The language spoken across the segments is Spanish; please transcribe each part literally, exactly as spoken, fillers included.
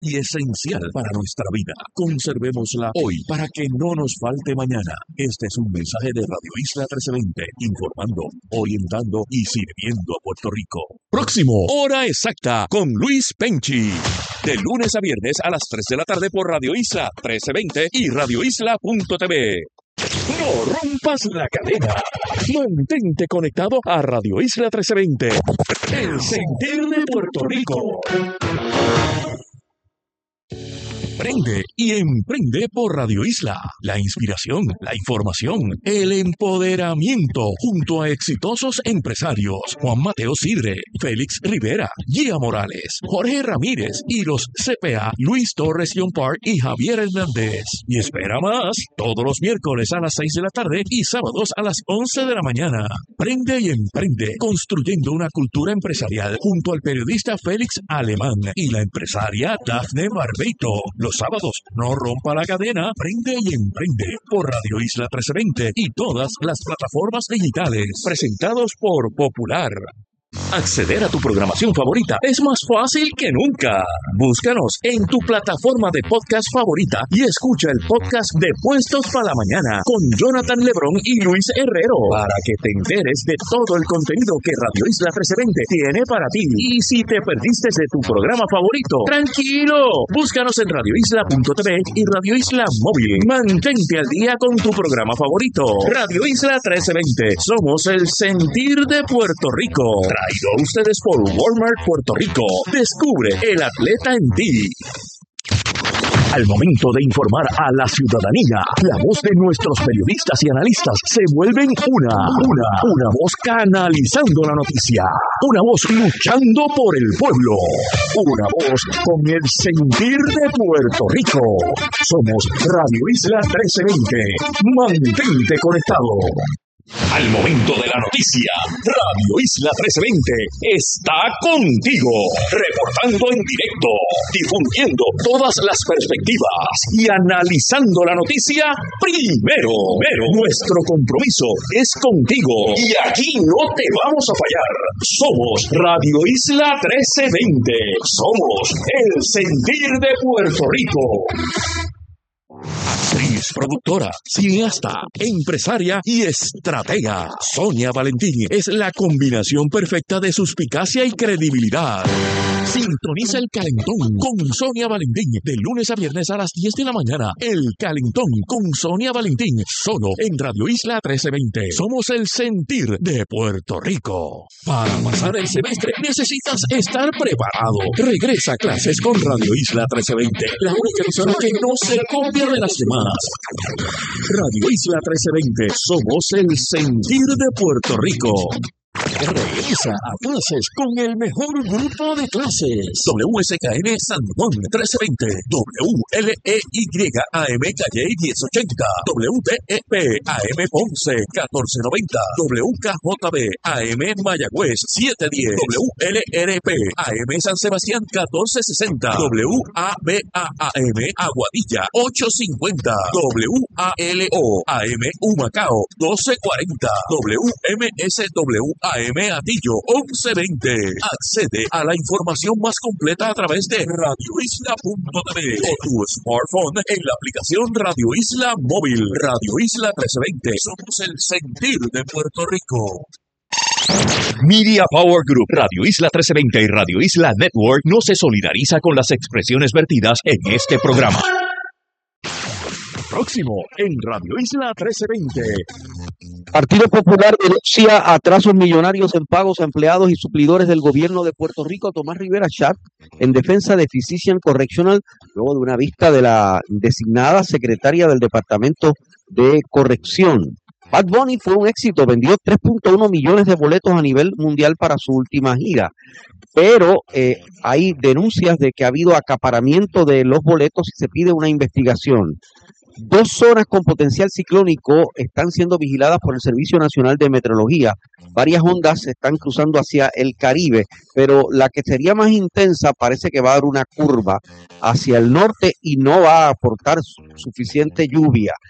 y esencial para nuestra vida. Conservémosla hoy para que no nos falte mañana. Este es un mensaje de Radio Isla trece veinte, informando, orientando y sirviendo a Puerto Rico. Próximo, hora exacta, con Luis Penchi. De lunes a viernes a las tres de la tarde por Radio Isla trece veinte y radio isla punto t v. No rompas la cadena. Mantente conectado a Radio Isla trece veinte. El sentir de Puerto Rico. Prende y emprende por Radio Isla. La inspiración, la información, el empoderamiento junto a exitosos empresarios Juan Mateo Sidre, Félix Rivera, Gia Morales, Jorge Ramírez y los C P A Luis Torres John Park y Javier Hernández. Y espera más, todos los miércoles a las seis de la tarde y sábados a las once de la mañana. Prende y emprende, construyendo una cultura empresarial junto al periodista Félix Alemán y la empresaria Dafne Barbeito. Los sábados, no rompa la cadena, prende y emprende por Radio Isla trece veinte y todas las plataformas digitales, presentados por Popular. Acceder a tu programación favorita es más fácil que nunca. Búscanos en tu plataforma de podcast favorita y escucha el podcast de Puestos para la Mañana con Jonathan Lebrón y Luis Herrero para que te enteres de todo el contenido que Radio Isla trece veinte tiene para ti. Y si te perdiste de tu programa favorito, tranquilo, búscanos en radio isla punto t v y Radio Isla Móvil. Mantente al día con tu programa favorito. Radio Isla trece veinte, somos el sentir de Puerto Rico. Traído a ustedes por Walmart Puerto Rico. Descubre el atleta en ti. Al momento de informar a la ciudadanía, la voz de nuestros periodistas y analistas se vuelven una, una, una voz canalizando la noticia, una voz luchando por el pueblo, una voz con el sentir de Puerto Rico. Somos Radio Isla trece veinte. Mantente conectado. Al momento de la noticia, Radio Isla trece veinte está contigo, reportando en directo, difundiendo todas las perspectivas y analizando la noticia primero. Pero nuestro compromiso es contigo y aquí no te vamos a fallar. Somos Radio Isla trece veinte, somos el sentir de Puerto Rico. Actriz, productora, cineasta, empresaria y estratega. Sonia Valentín es la combinación perfecta de suspicacia y credibilidad. Sintoniza El Calentón con Sonia Valentín de lunes a viernes a las diez de la mañana. El Calentón con Sonia Valentín, solo en Radio Isla trece veinte. Somos el sentir de Puerto Rico. Para pasar el semestre necesitas estar preparado. Regresa a clases con Radio Isla trece veinte, la única emisora que no se copia de las demás. Radio Isla trece veinte, somos el sentir de Puerto Rico. Regresa a clases con el mejor grupo de clases. W S K N San Juan trece veinte, W L E Y A M Calle diez ochenta, W T E P A M Ponce catorce noventa, W K J B A M Mayagüez setecientos diez, W L R P A M San Sebastián catorce sesenta, W A B A A M Aguadilla ochocientos cincuenta, W A L O A M Humacao doce cuarenta, W M S W A M Atillo once veinte. Accede a la información más completa a través de radio isla punto t v o tu smartphone en la aplicación Radio Isla Móvil. Radio Isla trece veinte. Somos el sentir de Puerto Rico. Media Power Group, Radio Isla trece veinte y Radio Isla Network no se solidariza con las expresiones vertidas en este programa. Próximo en Radio Isla trece veinte. Partido Popular denuncia atrasos millonarios en pagos a empleados y suplidores del gobierno de Puerto Rico. Tomás Rivera Chat en defensa de Physician Correctional luego de una vista de la designada secretaria del Departamento de Corrección. Bad Bunny fue un éxito, vendió tres punto uno millones de boletos a nivel mundial para su última gira, pero eh, hay denuncias de que ha habido acaparamiento de los boletos y se pide una investigación. Dos zonas con potencial ciclónico están siendo vigiladas por el Servicio Nacional de Meteorología. Varias ondas se están cruzando hacia el Caribe, pero la que sería más intensa parece que va a dar una curva hacia el norte y no va a aportar suficiente lluvia.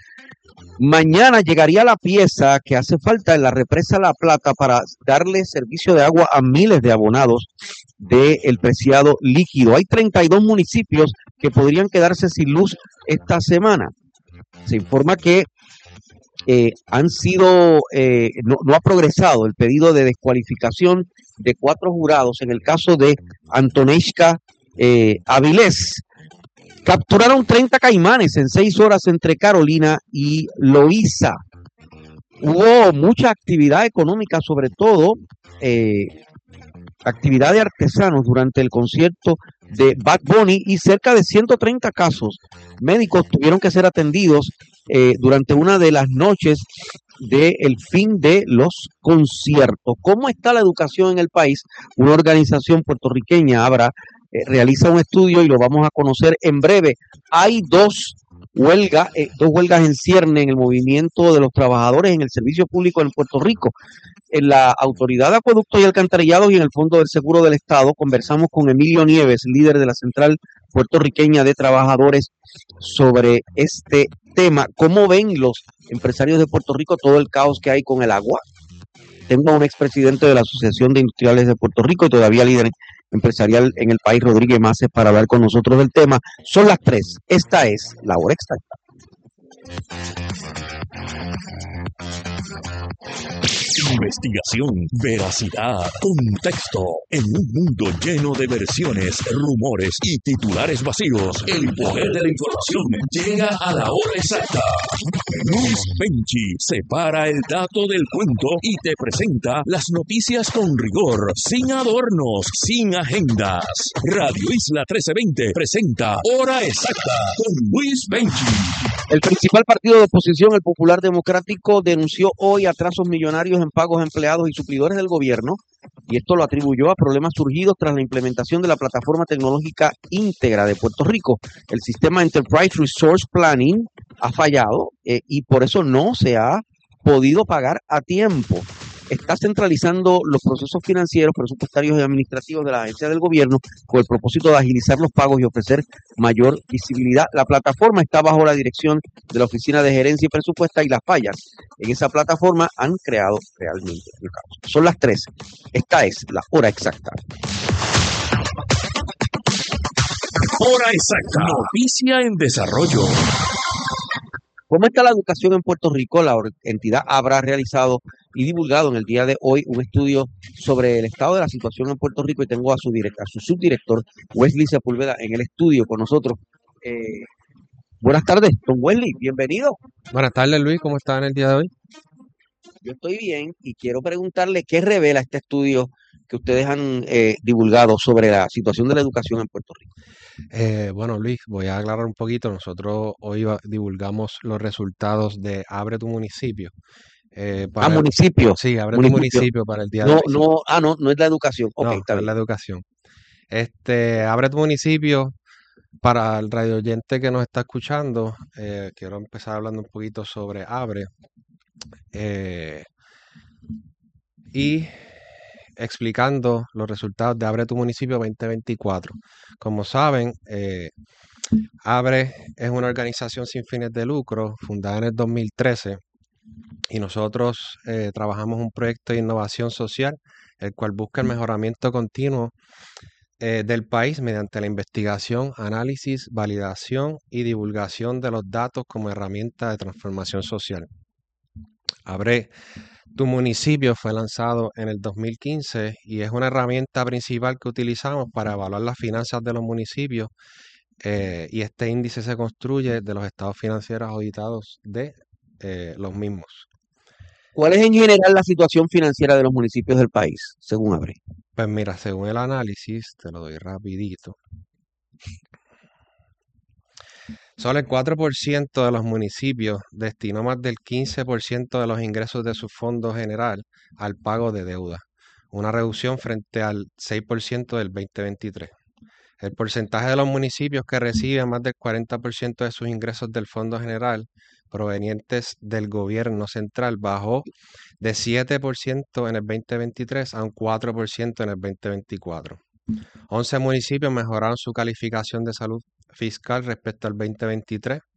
Mañana llegaría la pieza que hace falta en la represa La Plata para darle servicio de agua a miles de abonados del preciado líquido. Hay treinta y dos municipios que podrían quedarse sin luz esta semana. Se informa que eh, han sido, eh, no, no ha progresado el pedido de descualificación de cuatro jurados en el caso de Antoneshka eh, Avilés. Capturaron treinta caimanes en seis horas entre Carolina y Loíza. Hubo mucha actividad económica, sobre todo eh, actividad de artesanos durante el concierto de Bad Bunny, y cerca de ciento treinta casos médicos tuvieron que ser atendidos eh, durante una de las noches del fin de los conciertos. ¿Cómo está la educación en el país? Una organización puertorriqueña, Abra, eh, realiza un estudio y lo vamos a conocer en breve. Hay dos huelgas, eh, dos huelgas en cierne en el movimiento de los trabajadores en el servicio público en Puerto Rico. En la Autoridad de Acueductos y Alcantarillados y en el Fondo del Seguro del Estado conversamos con Emilio Nieves, líder de la Central Puertorriqueña de Trabajadores, sobre este tema. ¿Cómo ven los empresarios de Puerto Rico todo el caos que hay con el agua? Tengo a un expresidente de la Asociación de Industriales de Puerto Rico y todavía líder empresarial en el país, Rodríguez Maces, para hablar con nosotros del tema. Son las tres. Esta es la hora exacta. Investigación, veracidad, contexto. En un mundo lleno de versiones, rumores y titulares vacíos, el poder de la información llega a la hora exacta. Luis Benchi separa el dato del cuento y te presenta las noticias con rigor, sin adornos, sin agendas. Radio Isla trece veinte presenta Hora Exacta con Luis Benchi. El principal partido de oposición, el Popular Democrático, denunció hoy atrasos millonarios en pagos a empleados y suplidores del gobierno, y esto lo atribuyó a problemas surgidos tras la implementación de la plataforma tecnológica íntegra de Puerto Rico. El sistema Enterprise Resource Planning ha fallado eh, y por eso no se ha podido pagar a tiempo. Está centralizando los procesos financieros, presupuestarios y administrativos de la agencia del gobierno con el propósito de agilizar los pagos y ofrecer mayor visibilidad. La plataforma está bajo la dirección de la Oficina de Gerencia y Presupuesta, y las fallas en esa plataforma han creado realmente el caos. Son las tres. Esta es la hora exacta. Hora exacta. Noticia en desarrollo. ¿Cómo está la educación en Puerto Rico? La entidad habrá realizado y divulgado en el día de hoy un estudio sobre el estado de la situación en Puerto Rico, y tengo a su, direct, a su subdirector, Wesley Sepúlveda, en el estudio con nosotros. Eh, buenas tardes, don Wesley, bienvenido. Buenas tardes, Luis, ¿cómo está en el día de hoy? Yo estoy bien y quiero preguntarle qué revela este estudio que ustedes han eh, divulgado sobre la situación de la educación en Puerto Rico. Eh, bueno, Luis, voy a aclarar un poquito. Nosotros hoy va, divulgamos los resultados de Abre tu Municipio. Eh, para ah, el, municipio. Sí, Abre municipio. tu Municipio para el día no, de hoy. No, ah, no, no es la educación. Okay, no, está no bien. es la educación. Este, Abre tu Municipio, para el radio oyente que nos está escuchando, eh, quiero empezar hablando un poquito sobre Abre. Eh, y explicando los resultados de Abre tu Municipio veinte veinticuatro. Como saben, eh, Abre es una organización sin fines de lucro fundada en el dos mil trece, y nosotros eh, trabajamos un proyecto de innovación social, el cual busca el mejoramiento continuo eh, del país mediante la investigación, análisis, validación y divulgación de los datos como herramienta de transformación social. Abre tu Municipio fue lanzado en el dos mil quince y es una herramienta principal que utilizamos para evaluar las finanzas de los municipios, eh, y este índice se construye de los estados financieros auditados de eh, los mismos. ¿Cuál es en general la situación financiera de los municipios del país, según Abre? Pues mira, según el análisis, te lo doy rapidito. Solo el cuatro por ciento de los municipios destinó más del quince por ciento de los ingresos de su fondo general al pago de deuda, una reducción frente al seis por ciento del veinte veintitrés. El porcentaje de los municipios que reciben más del cuarenta por ciento de sus ingresos del fondo general provenientes del gobierno central bajó de siete por ciento en el veinte veintitrés a un cuatro por ciento en el veinte veinticuatro. once municipios mejoraron su calificación de salud fiscal respecto al veinte veintitrés.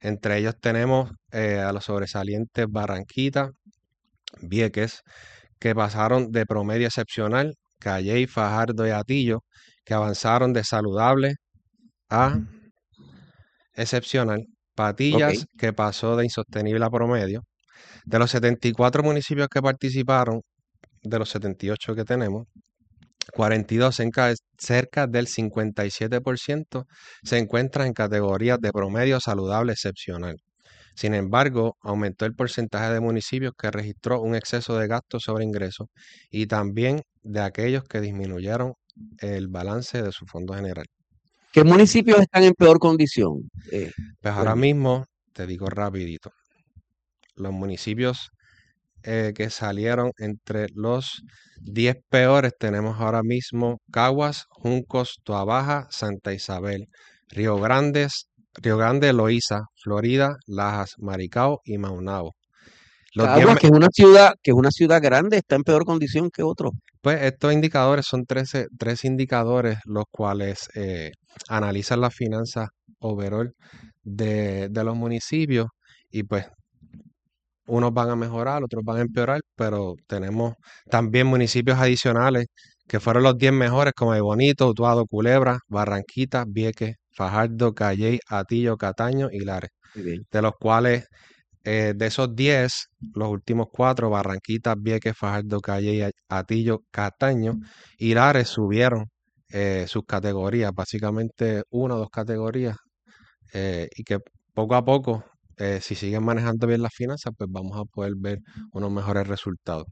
Entre ellos tenemos eh, a los sobresalientes Barranquita, Vieques, que pasaron de promedio excepcional, Calley, Fajardo y Atillo, que avanzaron de saludable a excepcional, Ok. Patillas, que pasó de insostenible a promedio. De los setenta y cuatro municipios que participaron, de los setenta y ocho que tenemos, cuarenta y dos, en ca- cerca del cincuenta y siete por ciento, se encuentran en categorías de promedio saludable excepcional. Sin embargo, aumentó el porcentaje de municipios que registró un exceso de gastos sobre ingresos y también de aquellos que disminuyeron el balance de su fondo general. ¿Qué municipios están en peor condición? Eh, Pues ahora Werner? mismo, te digo rapidito, los municipios eh, que salieron entre los diez peores tenemos ahora mismo Caguas, Juncos, Toabaja, Santa Isabel, Río Grandes, Río Grande, Loíza, Florida, Lajas, Maricao y Maunabo. Los diez, Caguas, que es una ciudad, que es una ciudad grande, está en peor condición que otro. pues estos indicadores son trece, tres indicadores los cuales eh, analizan las finanzas overall de, de los municipios y pues unos van a mejorar, otros van a empeorar, pero tenemos también municipios adicionales que fueron los diez mejores, como el Bonito, Utuado, Culebra, Barranquita, Vieques, Fajardo, Calley, Atillo, Cataño y Lares, Muy bien. de los cuales eh, de esos diez, los últimos cuatro, Barranquita, Vieques, Fajardo, Calley, Atillo, Cataño y Lares subieron eh, sus categorías, básicamente una o dos categorías, eh, y que poco a poco, eh, si siguen manejando bien las finanzas, pues vamos a poder ver unos mejores resultados.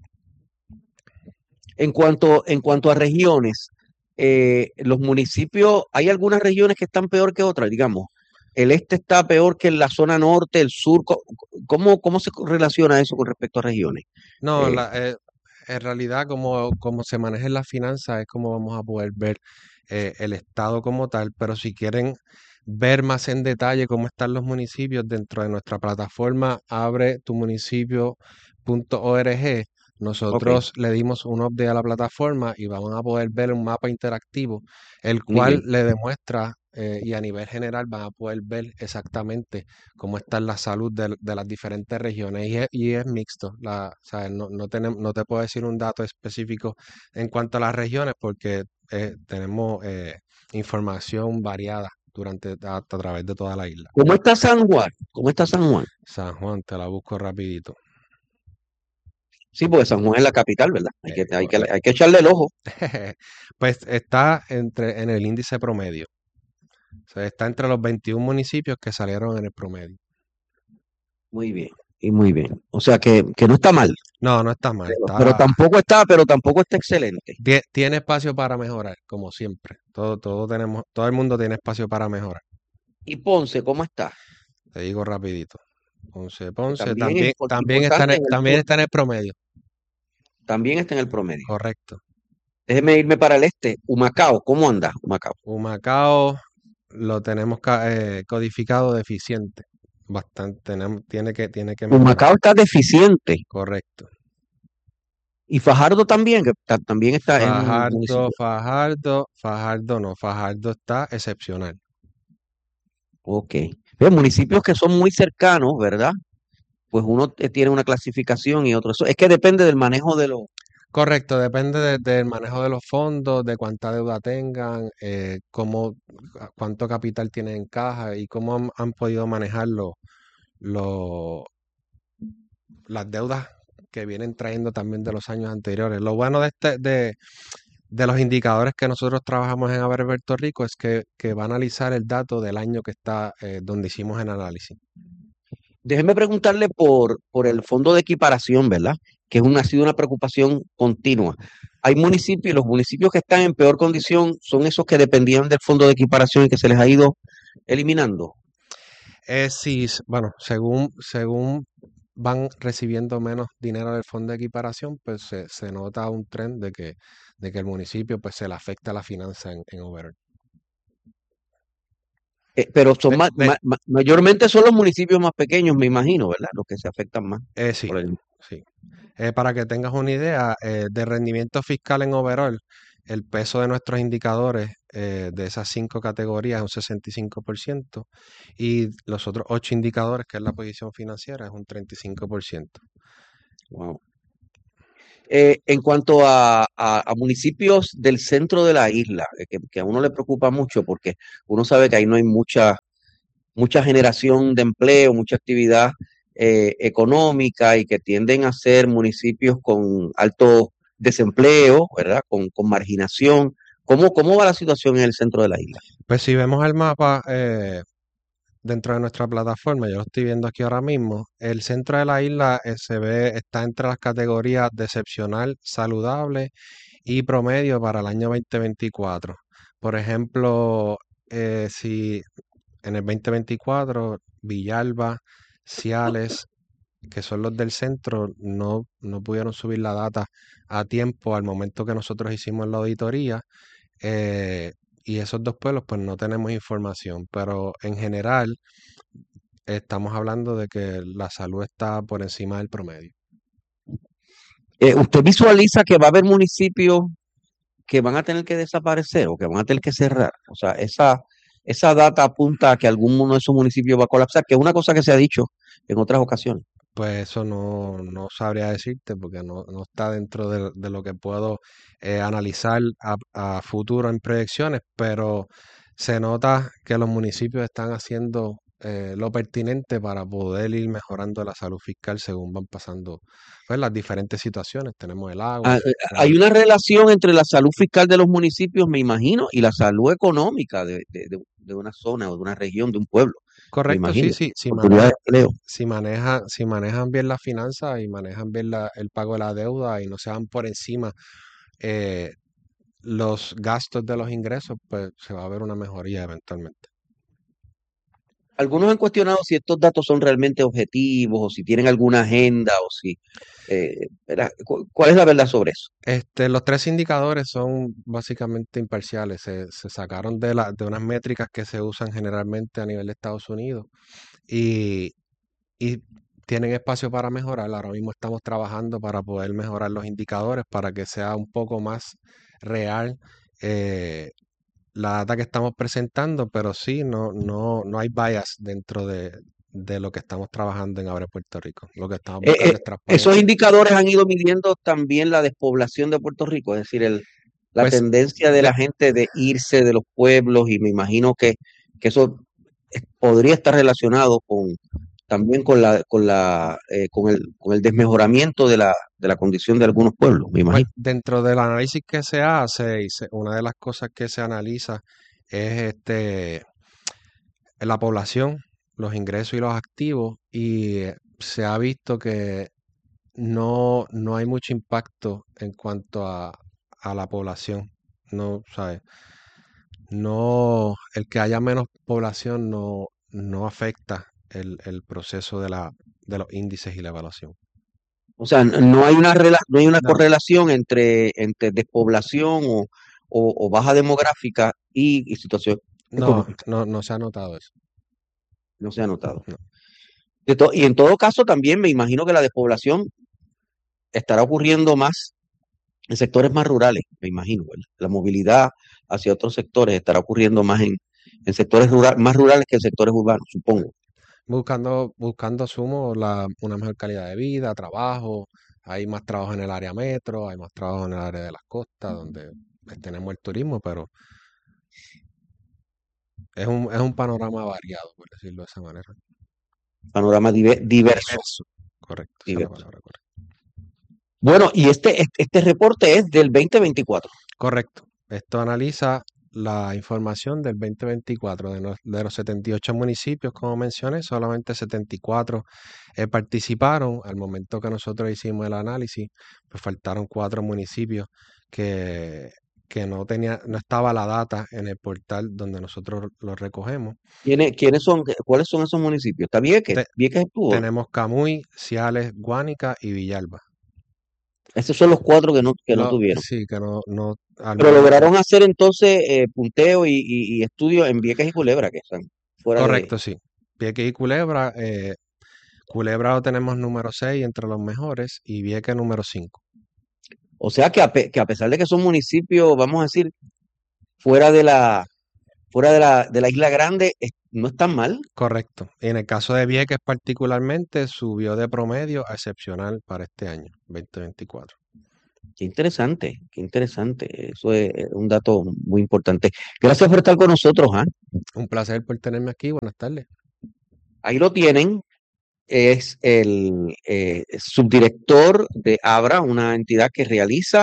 En cuanto, en cuanto a regiones, eh, los municipios, hay algunas regiones que están peor que otras, digamos. El este está peor que la zona norte, el sur. co- ¿Cómo, cómo se relaciona eso con respecto a regiones? No, Eh, la, eh, en realidad, como, como se manejan las finanzas, es como vamos a poder ver eh, el estado como tal, pero si quieren ver más en detalle cómo están los municipios dentro de nuestra plataforma abre tu municipio punto org, ok, nosotros le dimos un update a la plataforma y vamos a poder ver un mapa interactivo, el muy cual bien. le demuestra eh, y a nivel general van a poder ver exactamente cómo está la salud de, de las diferentes regiones y es, y es mixto. La, ¿sabes? No, no, tenemos, no te puedo decir un dato específico en cuanto a las regiones porque eh, tenemos eh, información variada durante a, a través de toda la isla. ¿Cómo está San Juan? ¿Cómo está San Juan? San Juan, te la busco rapidito. Sí, porque San Juan es la capital, ¿verdad? Hay Eh, que, hay que, correcto. hay que echarle el ojo. Pues está entre, en el índice promedio. O sea, está entre los veintiún municipios que salieron en el promedio. Muy bien, y muy bien. O sea que, que no está mal, No, no está mal, pero, pero está, tampoco está, pero tampoco está excelente. tie- tiene espacio para mejorar, como siempre. Todo, todo tenemos, todo el mundo tiene espacio para mejorar. Y Ponce, ¿cómo está? Te digo rapidito. Ponce, Que Ponce también es también, impor- también está en importante el, en el también sur, está en el promedio. también está en el promedio. Correcto. Déjeme irme para el este. Humacao, ¿cómo anda Humacao? Humacao lo tenemos ca- eh, codificado deficiente. Bastante, tenemos- tiene que, tiene que mejorar. Humacao está deficiente. Correcto. Y Fajardo también, que ta- también está en un Fajardo, municipio. Fajardo, Fajardo no, Fajardo está excepcional. Ok. Ve, municipios que son muy cercanos, ¿verdad? Pues uno eh, tiene una clasificación y otro. Eso es que depende del manejo de los. Correcto, depende de- del manejo de los fondos, de cuánta deuda tengan, eh, cómo, a- cuánto capital tienen en caja y cómo han, han podido manejarlo lo- las deudas que vienen trayendo también de los años anteriores. Lo bueno de este, de, de los indicadores que nosotros trabajamos en Abre Puerto Rico es que, que va a analizar el dato del año que está, eh, donde hicimos el análisis. Déjeme preguntarle por, por el fondo de equiparación, ¿verdad? Que es una, ha sido una preocupación continua. Hay municipios, los municipios que están en peor condición son esos que dependían del fondo de equiparación y que se les ha ido eliminando. Es si, s- bueno, según, según van recibiendo menos dinero del fondo de equiparación, pues se, se nota un trend de que, de que el municipio pues se le afecta la finanza en, en overall. Eh, pero son De- ma- de- ma- ma- mayormente son los municipios más pequeños, me imagino, ¿verdad? Los que se afectan más eh, sí, por el. sí. Eh, para que tengas una idea, eh, de rendimiento fiscal en overall, el peso de nuestros indicadores eh, de esas cinco categorías es un sesenta y cinco por ciento y los otros ocho indicadores, que es la posición financiera, es un treinta y cinco por ciento. Wow. Eh, en cuanto a, a- a municipios del centro de la isla, eh, que, que a uno le preocupa mucho porque uno sabe que ahí no hay mucha, mucha generación de empleo, mucha actividad eh, económica y que tienden a ser municipios con alto desempleo, ¿verdad? Con, con marginación. ¿Cómo, cómo va la situación en el centro de la isla? Pues si vemos el mapa eh, dentro de nuestra plataforma, yo lo estoy viendo aquí ahora mismo, el centro de la isla eh, se ve, está entre las categorías de excepcional, saludable y promedio para el año dos mil veinticuatro. Por ejemplo, eh, si en el dos mil veinticuatro Villalba, Ciales, que son los del centro, no, no pudieron subir la data a tiempo al momento que nosotros hicimos la auditoría. eh, y esos dos pueblos, pues no tenemos información, pero en general estamos hablando de que la salud está por encima del promedio. Eh, ¿usted visualiza que va a haber municipios que van a tener que desaparecer o que van a tener que cerrar? O sea, esa, esa data apunta a que alguno de esos municipios va a colapsar, que es una cosa que se ha dicho en otras ocasiones. Pues eso no, no sabría decirte porque no, no está dentro de, de lo que puedo eh, analizar a, a futuro en proyecciones, pero se nota que los municipios están haciendo eh, lo pertinente para poder ir mejorando la salud fiscal según van pasando pues, las diferentes situaciones. Tenemos el agua, Ah, eh, tenemos... hay una relación entre la salud fiscal de los municipios, me imagino, y la salud económica de, de- de- de una zona o de una región, de un pueblo, me Correcto, sí, imagino. sí, si Oportunidades maneja, de empleo. si maneja, si manejan bien las finanzas y manejan bien la- el pago de la deuda y no se van por encima eh, los gastos de los ingresos, pues se va a ver una mejoría eventualmente. Algunos han cuestionado si estos datos son realmente objetivos o si tienen alguna agenda o si... eh, ¿verdad? ¿Cu- ¿Cuál es la verdad sobre eso? Este, los tres indicadores son básicamente imparciales. Se, se sacaron de, la, de unas métricas que se usan generalmente a nivel de Estados Unidos y, y tienen espacio para mejorar. Ahora mismo estamos trabajando para poder mejorar los indicadores para que sea un poco más real eh, la data que estamos presentando, pero sí, no, no, no hay bias dentro de, de lo que estamos trabajando en Abre Puerto Rico. Lo que estamos Eh, buscando eh, es Esos transparencia. indicadores han ido midiendo también la despoblación de Puerto Rico, es decir, el, la Pues tendencia de de- la gente de irse de los pueblos y me imagino que, que eso eh, podría estar relacionado con también con la con la eh, con el con el desmejoramiento de la de la condición de algunos pueblos, me pues imagino. dentro del análisis que se hace, y se- una de las cosas que se analiza es este, la población, los ingresos y los activos, y eh, se ha visto que no, no hay mucho impacto en cuanto a, a la población. No, ¿sabes? No, el que haya menos población no, no afecta el, el proceso de la, de los índices y la evaluación. O sea, n- no hay una rela- no hay una No, correlación entre entre despoblación o, o, o baja demográfica y, y situación no, económica. no, no se ha notado eso. No se ha notado. No. De to- y en todo caso, también me imagino que la despoblación estará ocurriendo más en sectores más rurales, me imagino, ¿verdad? La movilidad hacia otros sectores estará ocurriendo más en, en sectores rural, más rurales que en sectores urbanos, supongo. Buscando, buscando, asumo, la, una mejor calidad de vida, trabajo, hay más trabajo en el área metro, hay más trabajo en el área de las costas, donde pues, tenemos el turismo, pero es un, es un panorama variado, por decirlo de esa manera. Panorama dive- diverso, Diverso. Correcto, esa es la diverso. palabra correcta. Bueno, y este, este, este reporte es del dos mil veinticuatro. Correcto. Esto analiza la información del dos mil veinticuatro de, los- de los setenta y ocho municipios, como mencioné, solamente setenta y cuatro eh, participaron. Al momento que nosotros hicimos el análisis, pues faltaron cuatro municipios que, que no tenía, no estaba la data en el portal donde nosotros lo recogemos. ¿Quiénes, quiénes son, cuáles son esos municipios? ¿Está Vieques? Te- ¿Vieques estuvo? ¿No? tenemos Camuy, Ciales, Guánica y Villalba. Esos son los cuatro que no, que no Lo, tuvieron. sí, que no, no, al Pero momento. lograron hacer entonces eh, punteo y, y, y estudio en Vieques y Culebra, que están fuera de... Correcto, sí. Vieques y Culebra, eh, Culebra lo tenemos número seis entre los mejores y Vieques número cinco. O sea que a, pe- que a pesar de que son municipios, vamos a decir, fuera de la, fuera de la, de la Isla Grande es- no están mal. Correcto. Y en el caso de Vieques particularmente, subió de promedio a excepcional para este año, veinte veinticuatro. Qué interesante, qué interesante. Eso es eh, un dato muy importante. Gracias por estar con nosotros, ¿ah? Un placer por tenerme aquí. Buenas tardes. Ahí lo tienen. Es el eh, subdirector de ABRA, una entidad que realiza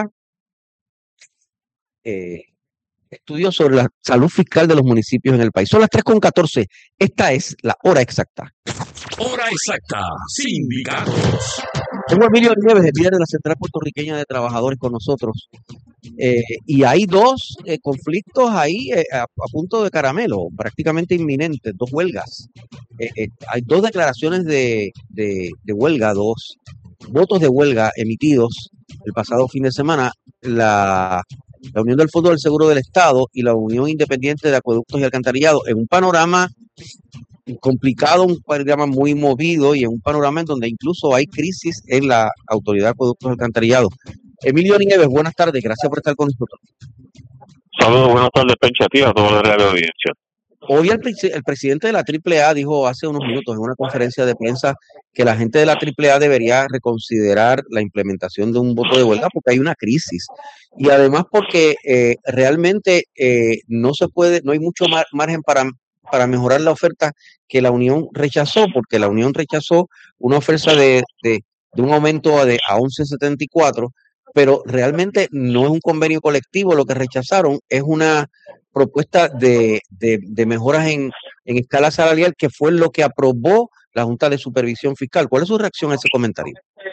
eh, estudios sobre la salud fiscal de los municipios en el país. Son las tres con catorce. Esta es la hora exacta. Hora exacta. Sindicatos. Tengo a Emilio Nieves, el líder de la Central Puertorriqueña de Trabajadores, con nosotros. Eh, y hay dos eh, conflictos ahí eh, a, a punto de caramelo, prácticamente inminentes, dos huelgas. Eh, eh, hay dos declaraciones de, de, de huelga, dos votos de huelga emitidos el pasado fin de semana. La, la Unión del Fondo del Seguro del Estado y la Unión Independiente de Acueductos y Alcantarillados, en un panorama complicado, un panorama muy movido y en un panorama en donde incluso hay crisis en la Autoridad de Acueductos y Alcantarillados. Emilio Nieves, buenas tardes, gracias por estar con nosotros. Saludos, buenas tardes, Pencha, a ti, a toda la radio audiencia. Hoy el, el presidente de la Triple A dijo hace unos minutos en una conferencia de prensa que la gente de la Triple A debería reconsiderar la implementación de un voto de huelga porque hay una crisis y además porque eh, realmente eh, no se puede, no hay mucho mar, margen para, para mejorar la oferta que la Unión rechazó, porque la Unión rechazó una oferta de, de, de un aumento de, a once setenta y cuatro, pero realmente no es un convenio colectivo, lo que rechazaron es una propuesta de, de, de mejoras en, en escala salarial, que fue lo que aprobó la Junta de Supervisión Fiscal. ¿Cuál es su reacción a ese comentario?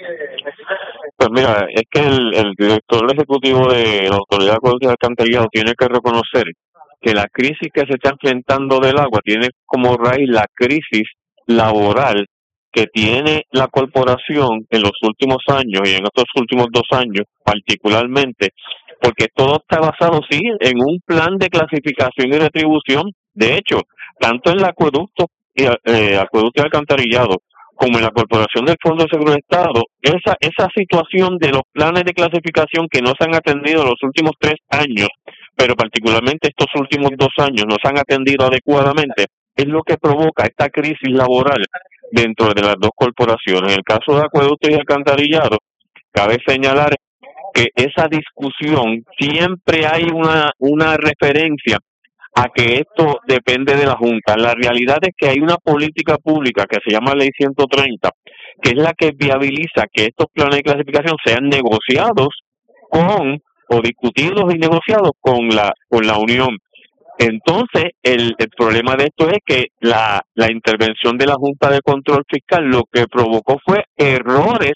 Pues mira, es que el, el director ejecutivo de la Autoridad de Acueductos y Alcantarillados tiene que reconocer que la crisis que se está enfrentando del agua tiene como raíz la crisis laboral que tiene la corporación en los últimos años y en estos últimos dos años particularmente, porque todo está basado, sí, en un plan de clasificación y retribución. De hecho, tanto en el acueducto y, eh, acueducto y alcantarillado como en la Corporación del Fondo de Seguro del Estado, esa esa situación de los planes de clasificación que no se han atendido los últimos tres años, pero particularmente estos últimos dos años no se han atendido adecuadamente, es lo que provoca esta crisis laboral dentro de las dos corporaciones. En el caso de acueducto y alcantarillado, cabe señalar que esa discusión siempre hay una, una referencia a que esto depende de la Junta. La realidad es que hay una política pública que se llama Ley ciento treinta, que es la que viabiliza que estos planes de clasificación sean negociados con, o discutidos y negociados con la, con la Unión. Entonces, el, el problema de esto es que la, la intervención de la Junta de Control Fiscal lo que provocó fue errores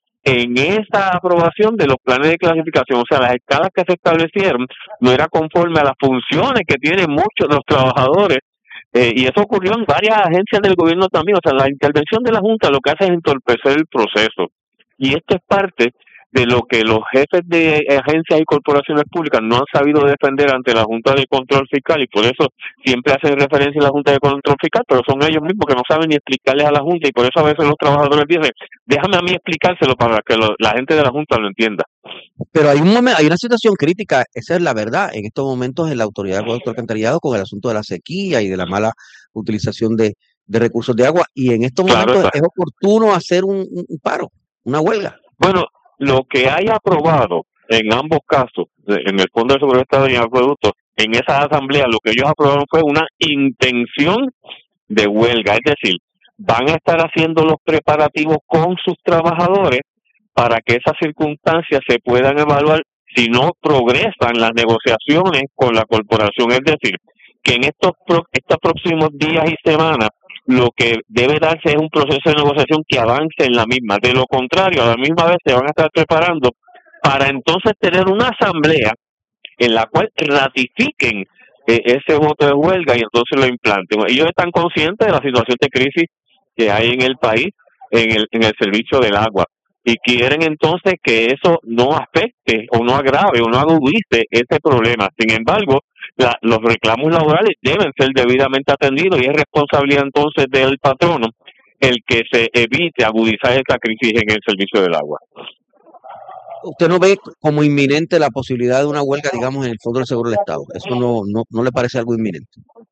en esa aprobación de los planes de clasificación. O sea, las escalas que se establecieron no era conforme a las funciones que tienen muchos de los trabajadores, eh, y eso ocurrió en varias agencias del gobierno también. O sea, la intervención de la Junta lo que hace es entorpecer el proceso, y esto es parte de lo que los jefes de agencias y corporaciones públicas no han sabido defender ante la Junta de Control Fiscal, y por eso siempre hacen referencia a la Junta de Control Fiscal, pero son ellos mismos que no saben ni explicarles a la Junta, y por eso a veces los trabajadores dicen, déjame a mí explicárselo para que lo, la gente de la Junta lo entienda. Pero hay un momento, hay una situación crítica, esa es la verdad, en estos momentos en la Autoridad de Acueductos y Alcantarillado con el asunto de la sequía y de la mala utilización de, de recursos de agua, y en estos Claro momentos está. es oportuno hacer un, un paro, una huelga. Bueno, lo que hay aprobado en ambos casos, en el Fondo de Seguridad del Estado y en Acueductos, en esa asamblea lo que ellos aprobaron fue una intención de huelga, es decir, van a estar haciendo los preparativos con sus trabajadores para que esas circunstancias se puedan evaluar si no progresan las negociaciones con la corporación. Es decir, que en estos, pro, estos próximos días y semanas lo que debe darse es un proceso de negociación que avance en la misma. De lo contrario, a la misma vez se van a estar preparando para entonces tener una asamblea en la cual ratifiquen eh, ese voto de huelga y entonces lo implanten. Ellos están conscientes de la situación de crisis que hay en el país, en el, en el servicio del agua, y quieren entonces que eso no afecte o no agrave o no agudice ese problema. Sin embargo, la, los reclamos laborales deben ser debidamente atendidos, y es responsabilidad entonces del patrono el que se evite agudizar esta crisis en el servicio del agua. usted no ve como inminente la posibilidad de una huelga, digamos, en el Fondo del Seguro del Estado. Eso no, no, no le parece algo inminente.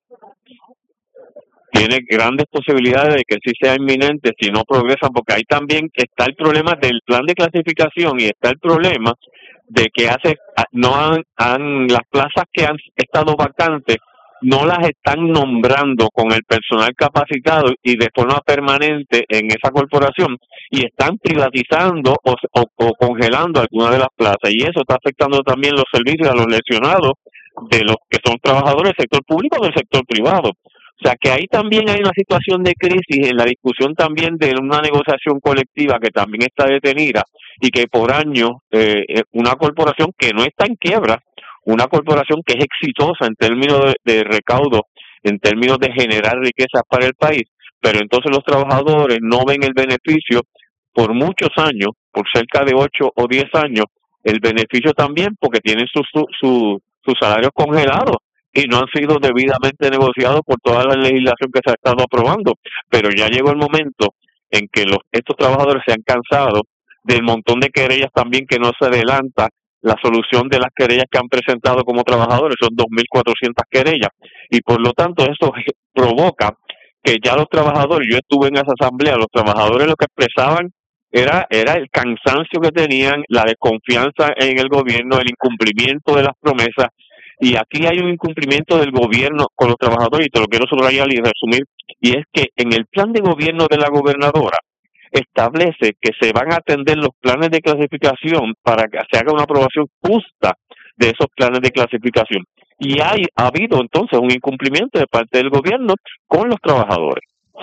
Tiene grandes posibilidades de que sí sea inminente si no progresan, porque ahí también está el problema del plan de clasificación y está el problema de que hace no han, han las plazas que han estado vacantes no las están nombrando con el personal capacitado y de forma permanente en esa corporación, y están privatizando o, o, o congelando algunas de las plazas, y eso está afectando también los servicios a los lesionados de los que son trabajadores del sector público o del sector privado. O sea que ahí también hay una situación de crisis en la discusión también de una negociación colectiva que también está detenida, y que por años eh, una corporación que no está en quiebra, una corporación que es exitosa en términos de, de recaudo, en términos de generar riquezas para el país, pero entonces los trabajadores no ven el beneficio por muchos años, por cerca de ocho o diez años, el beneficio también porque tienen sus su, su, sus salarios congelados y no han sido debidamente negociados por toda la legislación que se ha estado aprobando. Pero ya llegó el momento en que los estos trabajadores se han cansado del montón de querellas también que no se adelanta la solución de las querellas que han presentado como trabajadores. Son dos mil cuatrocientas querellas, y por lo tanto eso provoca que ya los trabajadores, yo estuve en esa asamblea, los trabajadores lo que expresaban era era el cansancio que tenían, la desconfianza en el gobierno, el incumplimiento de las promesas, y aquí hay un incumplimiento del gobierno con los trabajadores, y te lo quiero subrayar y resumir, y es que en el plan de gobierno de la gobernadora establece que se van a atender los planes de clasificación para que se haga una aprobación justa de esos planes de clasificación. Y hay ha habido entonces un incumplimiento de parte del gobierno con los trabajadores.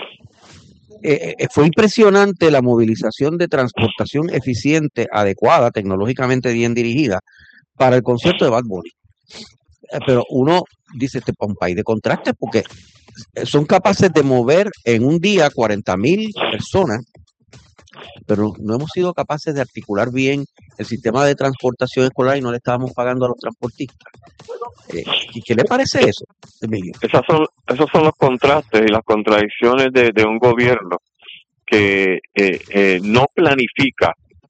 Eh, eh, fue impresionante la movilización de transportación eficiente, adecuada, tecnológicamente bien dirigida para el concierto de Bad Bunny. Eh, pero uno dice, este es un país de contrastes, porque son capaces de mover en un día cuarenta mil personas, pero no hemos sido capaces de articular bien el sistema de transportación escolar y no le estábamos pagando a los transportistas. Eh, ¿Y qué le parece eso, Emilio? Esas son, esos son los contrastes y las contradicciones de, de un gobierno que eh, eh, no planifica,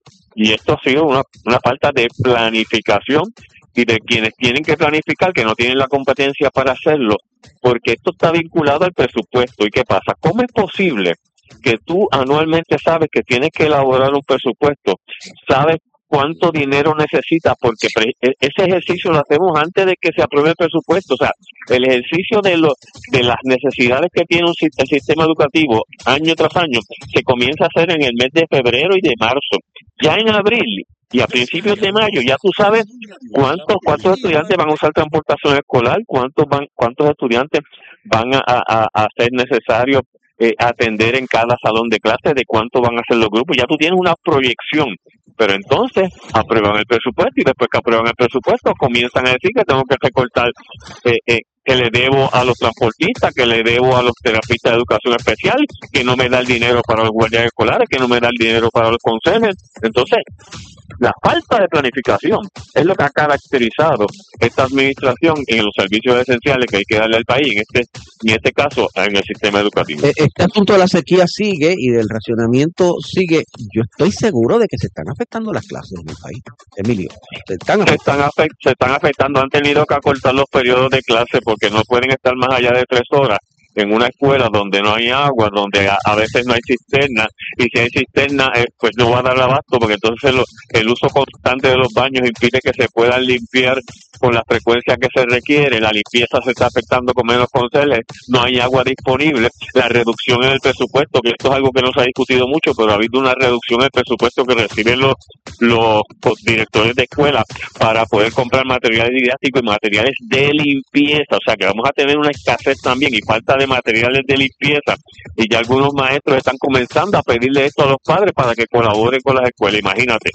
y esto ha sido una, una falta de planificación, y de quienes tienen que planificar, que no tienen la competencia para hacerlo, porque esto está vinculado al presupuesto. ¿Y qué pasa? ¿Cómo es posible que tú anualmente sabes que tienes que elaborar un presupuesto, sabes cuánto dinero necesitas, porque ese ejercicio lo hacemos antes de que se apruebe el presupuesto? O sea, el ejercicio de lo, de las necesidades que tiene un, el sistema educativo año tras año se comienza a hacer en el mes de febrero y de marzo. Ya en abril y a principios de mayo ya tú sabes cuántos cuántos estudiantes van a usar transportación escolar, cuántos van cuántos estudiantes van a, a, a ser necesarios eh, atender en cada salón de clase, de cuánto van a ser los grupos. Ya tú tienes una proyección, pero entonces aprueban el presupuesto, y después que aprueban el presupuesto comienzan a decir que tengo que recortar, eh, eh, que le debo a los transportistas, que le debo a los terapistas de educación especial, que no me da el dinero para los guardias escolares, que no me da el dinero para los consejeros. Entonces, la falta de planificación es lo que ha caracterizado esta administración en los servicios esenciales que hay que darle al país, en este en este caso en el sistema educativo. Este asunto de la sequía sigue y del racionamiento sigue. Yo estoy seguro de que se están afectando las clases en el país, Emilio. Se están se están, afect, se están afectando, han tenido que acortar los periodos de clase porque no pueden estar más allá de tres horas en una escuela donde no hay agua, donde a, a veces no hay cisterna, y si hay cisterna, eh, pues no va a dar abasto, porque entonces lo, el uso constante de los baños impide que se puedan limpiar con la frecuencia que se requiere, la limpieza se está afectando con menos conserjes, no hay agua disponible, la reducción en el presupuesto, que esto es algo que no se ha discutido mucho, pero ha habido una reducción en el presupuesto que reciben los, los directores de escuela para poder comprar materiales didácticos y materiales de limpieza. O sea que vamos a tener una escasez también y falta de materiales de limpieza, y ya algunos maestros están comenzando a pedirle esto a los padres para que colaboren con las escuelas, imagínate.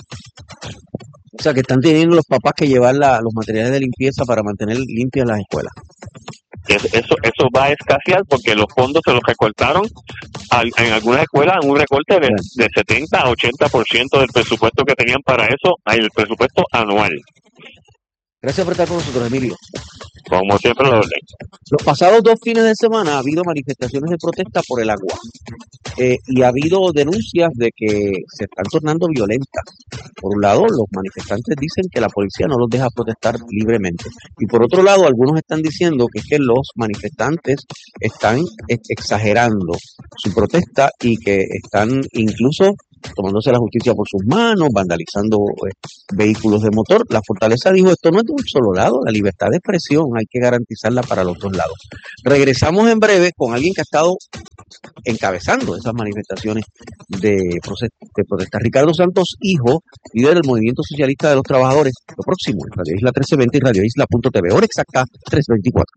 O sea, que están teniendo los papás que llevar la, los materiales de limpieza para mantener limpias las escuelas. Eso eso va a escasear porque los fondos se los recortaron al, en algunas escuelas, en un recorte de, de setenta a ochenta por ciento del presupuesto que tenían para eso, el presupuesto anual. Gracias por estar con nosotros, Emilio. Como siempre lo orden. Los pasados dos fines de semana ha habido manifestaciones de protesta por el agua. eh, y ha habido denuncias de que se están tornando violentas. Por un lado, los manifestantes dicen que la policía no los deja protestar libremente. Y por otro lado, algunos están diciendo que es que los manifestantes están ex- exagerando su protesta y que están incluso tomándose la justicia por sus manos, vandalizando eh, vehículos de motor. La Fortaleza dijo, esto no es de un solo lado, la libertad de expresión hay que garantizarla para los dos lados. Regresamos en breve con alguien que ha estado encabezando esas manifestaciones de, proces- de protesta. Ricardo Santos, hijo, líder del Movimiento Socialista de los Trabajadores. Lo próximo en Radio Isla trece veinte y Radio Isla punto t v. Hora exacta, tres veinticuatro.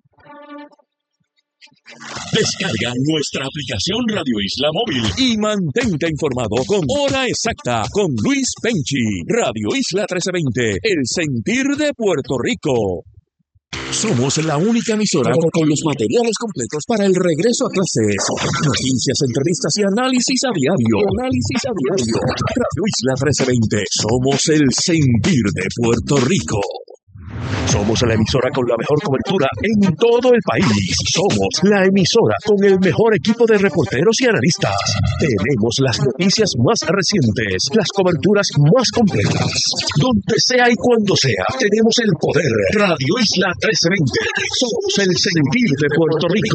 Descarga nuestra aplicación Radio Isla Móvil y mantente informado con Hora Exacta con Luis Penchi. Radio Isla trece veinte, el sentir de Puerto Rico. Somos la única emisora con los materiales completos para el regreso a clases. Noticias, entrevistas y análisis a diario. Análisis a diario. Radio Isla trece veinte. Somos el sentir de Puerto Rico. Somos la emisora con la mejor cobertura en todo el país. Somos la emisora con el mejor equipo de reporteros y analistas. Tenemos las noticias más recientes, las coberturas más completas. Donde sea y cuando sea, tenemos el poder. Radio Isla trece veinte. Somos el sentir de Puerto Rico.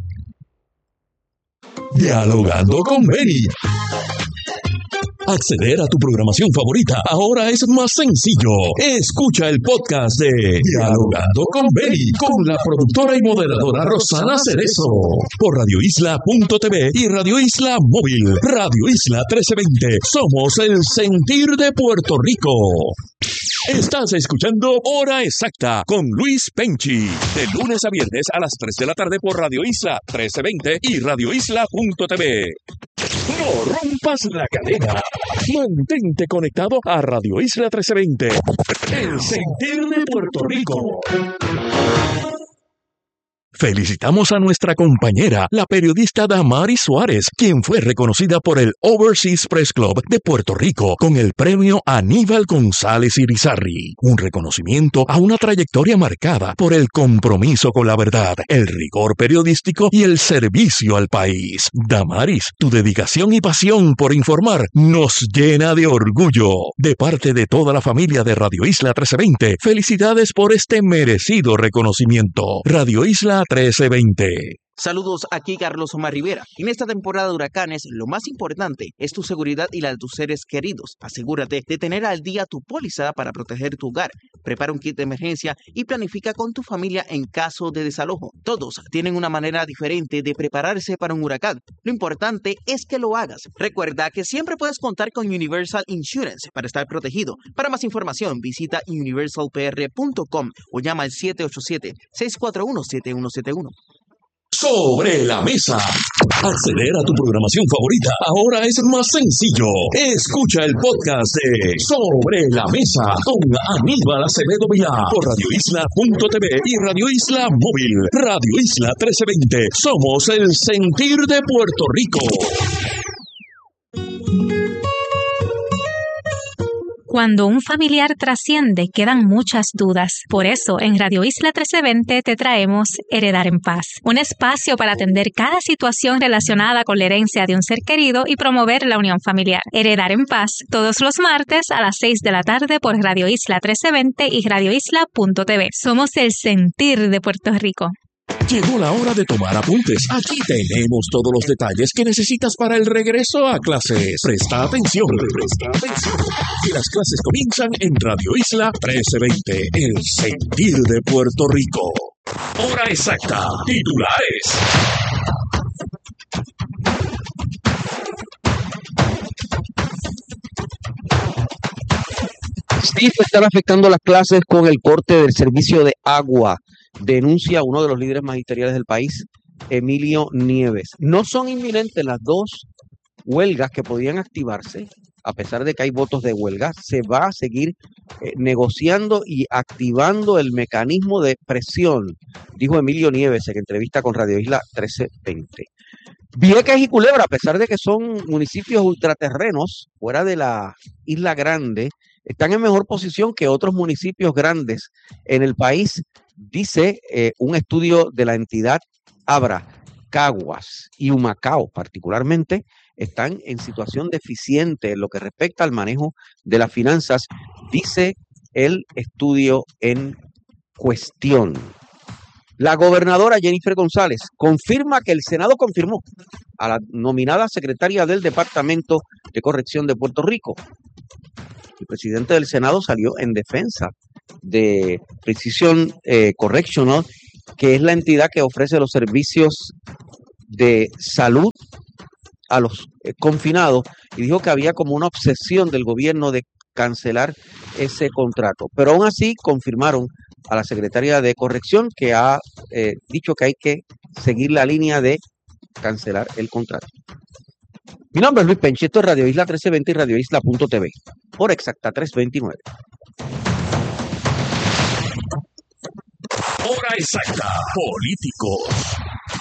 Dialogando con Beni. Acceder a tu programación favorita ahora es más sencillo. Escucha el podcast de Dialogando con Beni con la productora y moderadora Rosana Cerezo por radio isla punto t v y Radio Isla Móvil. Radio Isla trece veinte. Somos el sentir de Puerto Rico. Estás escuchando Hora Exacta con Luis Penchi, de lunes a viernes a las tres de la tarde por Radio Isla trece veinte y Radio Isla punto t v. No rompas la cadena. Mantente conectado a Radio Isla trece veinte, el sentir de Puerto Rico. Felicitamos a nuestra compañera, la periodista Damaris Suárez, quien fue reconocida por el Overseas Press Club de Puerto Rico con el premio Aníbal González Irizarry, un reconocimiento a una trayectoria marcada por el compromiso con la verdad, el rigor periodístico y el servicio al país. Damaris, tu dedicación y pasión por informar nos llena de orgullo. De parte de toda la familia de Radio Isla trece veinte, felicidades por este merecido reconocimiento. Radio Isla trece veinte. Saludos, aquí Carlos Omar Rivera. En esta temporada de huracanes, lo más importante es tu seguridad y la de tus seres queridos. Asegúrate de tener al día tu póliza para proteger tu hogar. Prepara un kit de emergencia y planifica con tu familia en caso de desalojo. Todos tienen una manera diferente de prepararse para un huracán. Lo importante es que lo hagas. Recuerda que siempre puedes contar con Universal Insurance para estar protegido. Para más información, visita universal p r punto com o llama al siete ocho siete, seis cuatro uno, siete uno siete uno. Sobre la mesa. Acceder a tu programación favorita ahora es más sencillo. Escucha el podcast de Sobre la Mesa con Aníbal Acevedo Vilá por radio isla punto t v y Radio Isla Móvil. Radio Isla trece veinte. Somos el sentir de Puerto Rico. Cuando un familiar trasciende, quedan muchas dudas. Por eso, en Radio Isla trece veinte te traemos Heredar en Paz, un espacio para atender cada situación relacionada con la herencia de un ser querido y promover la unión familiar. Heredar en Paz, todos los martes a las seis de la tarde por Radio Isla trece veinte y Radio Isla punto t v. Somos el sentir de Puerto Rico. Llegó la hora de tomar apuntes. Aquí tenemos todos los detalles que necesitas para el regreso a clases. Presta atención. Presta atención. Y las clases comienzan en Radio Isla trece veinte, el sentir de Puerto Rico. Hora exacta. Titulares. Steve están afectando las clases con el corte del servicio de agua, denuncia uno de los líderes magisteriales del país, Emilio Nieves. No son inminentes las dos huelgas que podían activarse, a pesar de que hay votos de huelga. Se va a seguir eh, negociando y activando el mecanismo de presión, dijo Emilio Nieves en entrevista con Radio Isla trece veinte. Vieques y Culebra, a pesar de que son municipios ultraterrenos fuera de la Isla Grande, están en mejor posición que otros municipios grandes en el país, dice eh, un estudio de la entidad Abra. Caguas y Humacao particularmente están en situación deficiente en lo que respecta al manejo de las finanzas, dice el estudio en cuestión. La gobernadora Jennifer González confirma que el Senado confirmó a la nominada secretaria del Departamento de Corrección de Puerto Rico. El presidente del Senado salió en defensa de Precision eh, Correctional, que es la entidad que ofrece los servicios de salud a los eh, confinados, y dijo que había como una obsesión del gobierno de cancelar ese contrato. Pero aún así confirmaron a la secretaria de Corrección que ha eh, dicho que hay que seguir la línea de cancelar el contrato. Mi nombre es Luis Penchi, esto es Radio Isla trece veinte y Radio Isla punto T V, por Exacta trescientos veintinueve. Hora exacta, políticos.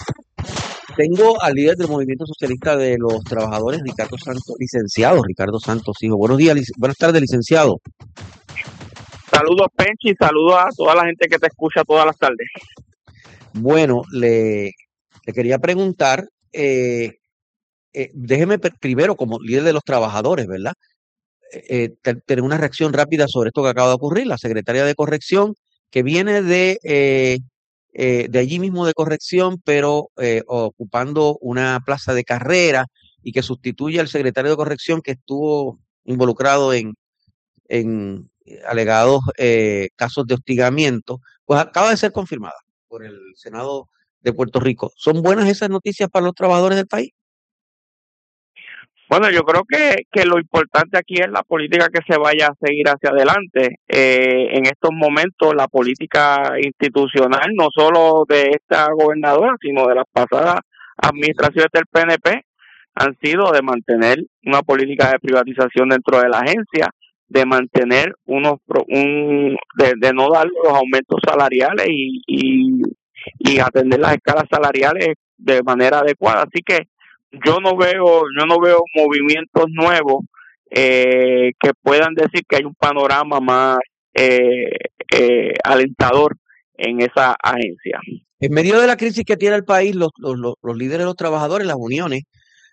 Tengo al líder del Movimiento Socialista de los Trabajadores, Ricardo Santos, licenciado Ricardo Santos, hijo. Buenos días, lic- buenas tardes, licenciado. Saludos, Penchi, saludos a toda la gente que te escucha todas las tardes. Bueno, le, le quería preguntar, eh, eh, déjeme pe- primero, como líder de los trabajadores, ¿verdad? Eh, eh, te- tener una reacción rápida sobre esto que acaba de ocurrir. La secretaria de Corrección, que viene de, eh, eh, de allí mismo de Corrección, pero eh, ocupando una plaza de carrera y que sustituye al secretario de Corrección que estuvo involucrado en, en alegados eh, casos de hostigamiento, pues acaba de ser confirmada por el Senado de Puerto Rico. ¿Son buenas esas noticias para los trabajadores del país? Bueno, yo creo que, que lo importante aquí es la política que se vaya a seguir hacia adelante. Eh, en estos momentos, la política institucional, no solo de esta gobernadora, sino de las pasadas administraciones del P N P, han sido de mantener una política de privatización dentro de la agencia, de mantener unos pro- un de, de no dar los aumentos salariales y, y, y atender las escalas salariales de manera adecuada. Así que yo no veo yo no veo movimientos nuevos eh, que puedan decir que hay un panorama más eh, eh, alentador en esa agencia. En medio de la crisis que tiene el país, los, los, los, los líderes de los trabajadores, las uniones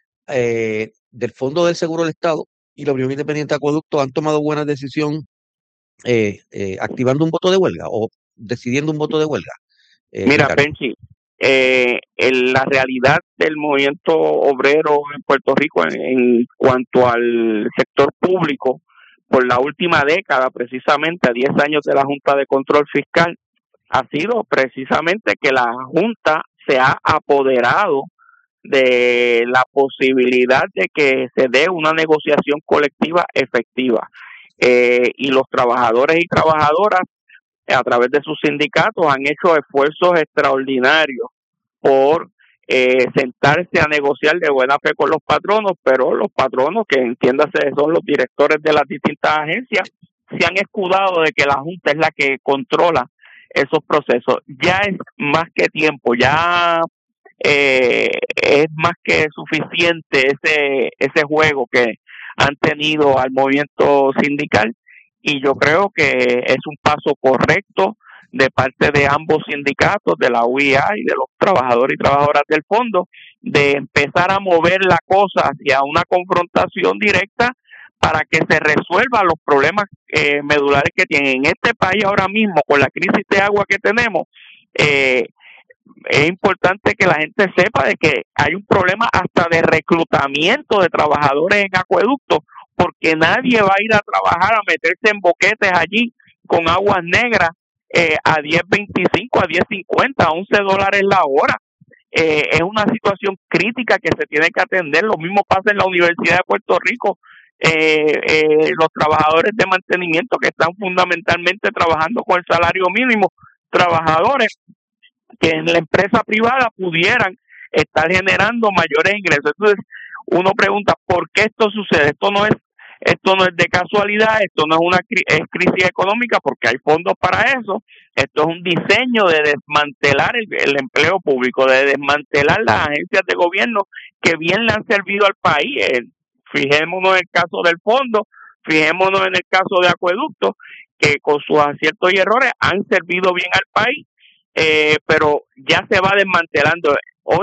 eh, del Fondo del Seguro del Estado y la Unión Independiente de Acueducto han tomado buena decisión eh, eh, activando un voto de huelga o decidiendo un voto de huelga. Eh, Mira, Ricardo. Penchi, eh, en la realidad del movimiento obrero en Puerto Rico en, en cuanto al sector público, por la última década, precisamente a diez años de la Junta de Control Fiscal, ha sido precisamente que la Junta se ha apoderado de la posibilidad de que se dé una negociación colectiva efectiva. Eh, y los trabajadores y trabajadoras, a través de sus sindicatos, han hecho esfuerzos extraordinarios por eh, sentarse a negociar de buena fe con los patronos, pero los patronos, que entiéndase son los directores de las distintas agencias, se han escudado de que la Junta es la que controla esos procesos. Ya es más que tiempo, ya eh, es más que suficiente ese ese juego que han tenido al movimiento sindical, y yo creo que es un paso correcto de parte de ambos sindicatos, de la U I A y de los trabajadores y trabajadoras del fondo, de empezar a mover la cosa hacia una confrontación directa para que se resuelvan los problemas eh, medulares que tienen en este país ahora mismo con la crisis de agua que tenemos. Eh, es importante que la gente sepa de que hay un problema hasta de reclutamiento de trabajadores en acueductos, porque nadie va a ir a trabajar a meterse en boquetes allí con aguas negras eh, a diez veinticinco, a diez cincuenta, a once dólares la hora. Eh, es una situación crítica que se tiene que atender. Lo mismo pasa en la Universidad de Puerto Rico. Eh, eh, los trabajadores de mantenimiento que están fundamentalmente trabajando con el salario mínimo, trabajadores que en la empresa privada pudieran estar generando mayores ingresos. Entonces uno pregunta, ¿por qué esto sucede? Esto no es esto no es de casualidad, esto no es una cri- es crisis económica porque hay fondos para eso. Esto es un diseño de desmantelar el, el empleo público, de desmantelar las agencias de gobierno que bien le han servido al país. Eh, fijémonos en el caso del fondo, fijémonos en el caso de acueductos, que con sus aciertos y errores han servido bien al país, eh, pero ya se va desmantelando. Hoy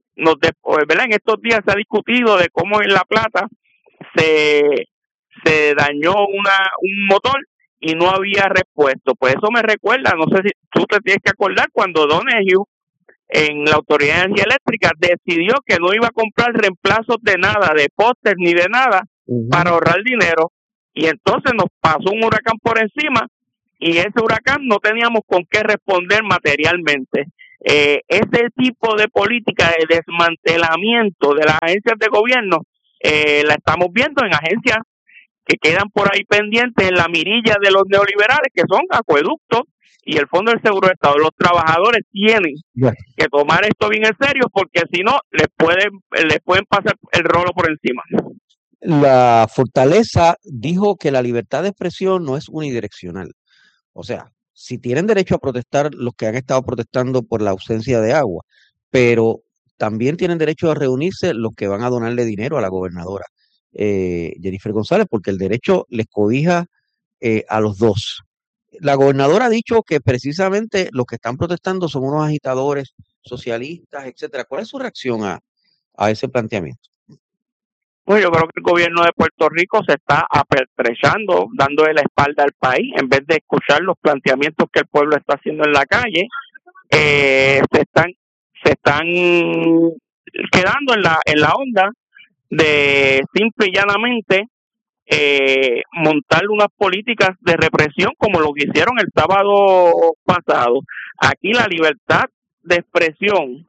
nos de, ¿verdad? En estos días se ha discutido de cómo en La Plata se, se dañó una un motor y no había repuesto. Pues eso me recuerda, no sé si tú te tienes que acordar, cuando Donahue en la Autoridad de Energía Eléctrica decidió que no iba a comprar reemplazos de nada, de postes ni de nada, uh-huh, para ahorrar dinero, y entonces nos pasó un huracán por encima y ese huracán no teníamos con qué responder materialmente. Eh, ese tipo de política de desmantelamiento de las agencias de gobierno eh, la estamos viendo en agencias que quedan por ahí pendientes en la mirilla de los neoliberales, que son Acueducto y el Fondo del Seguro de Estado. Los trabajadores tienen yeah. que tomar esto bien en serio, porque si no, les pueden, les pueden pasar el rolo por encima. La Fortaleza dijo que la libertad de expresión no es unidireccional. O sea, si tienen derecho a protestar los que han estado protestando por la ausencia de agua, pero también tienen derecho a reunirse los que van a donarle dinero a la gobernadora eh, Jennifer González, porque el derecho les cobija eh, a los dos. La gobernadora ha dicho que precisamente los que están protestando son unos agitadores socialistas, etcétera. ¿Cuál es su reacción a, a ese planteamiento? Pues yo creo que el gobierno de Puerto Rico se está apertrechando, dándole la espalda al país, en vez de escuchar los planteamientos que el pueblo está haciendo en la calle. Eh, se están se están quedando en la en la onda de simple y llanamente eh, montar unas políticas de represión como lo que hicieron el sábado pasado. Aquí la libertad de expresión,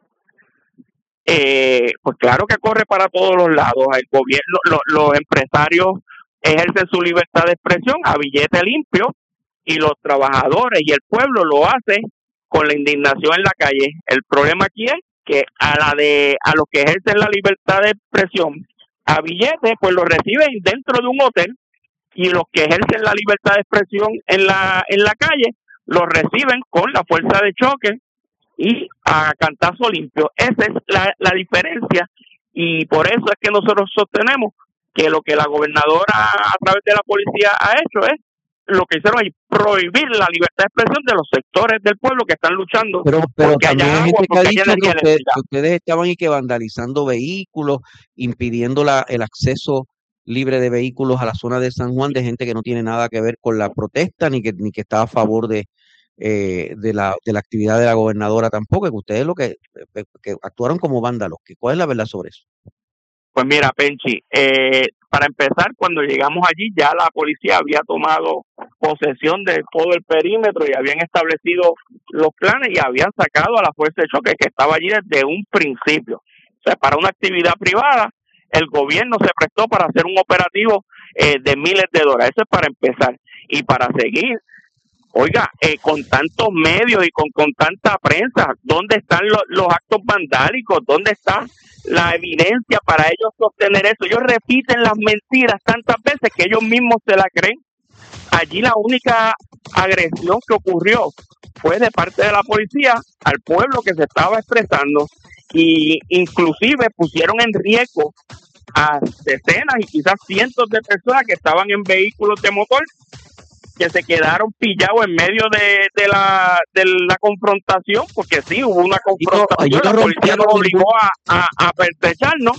eh, pues claro que corre para todos los lados. El gobierno, lo, los empresarios ejercen su libertad de expresión a billete limpio, y los trabajadores y el pueblo lo hace con la indignación en la calle. El problema aquí es que a la de a los que ejercen la libertad de expresión a billete, pues lo reciben dentro de un hotel, y los que ejercen la libertad de expresión en la en la calle los reciben con la fuerza de choque y a cantazo limpio. Esa es la, la diferencia, y por eso es que nosotros sostenemos que lo que la gobernadora a través de la policía ha hecho es lo que hicieron es prohibir la libertad de expresión de los sectores del pueblo que están luchando. Pero, pero porque también haya hay agua, gente que ha porque dicho haya que, energía usted, eléctrica. que ustedes estaban y que vandalizando vehículos, impidiendo la, el acceso libre de vehículos a la zona de San Juan, de gente que no tiene nada que ver con la protesta, ni que ni que está a favor de eh, de la de la actividad de la gobernadora tampoco, que ustedes lo que, que actuaron como vándalos. ¿Cuál es la verdad sobre eso? Pues mira, Penchi, eh, para empezar, cuando llegamos allí ya la policía había tomado posesión de todo el perímetro y habían establecido los planes y habían sacado a la fuerza de choque que estaba allí desde un principio. O sea, para una actividad privada, el gobierno se prestó para hacer un operativo eh, de miles de dólares. Eso es para empezar. Y para seguir, oiga, eh, con tantos medios y con, con tanta prensa, ¿dónde están lo, los actos vandálicos? ¿Dónde está la evidencia para ellos sostener eso? Ellos repiten las mentiras tantas veces que ellos mismos se la creen. Allí la única agresión que ocurrió fue de parte de la policía al pueblo que se estaba expresando, y inclusive pusieron en riesgo a decenas y quizás cientos de personas que estaban en vehículos de motor, que se quedaron pillados en medio de, de la de la confrontación, porque sí, hubo una confrontación, la policía nos obligó a, a, a pertrecharnos,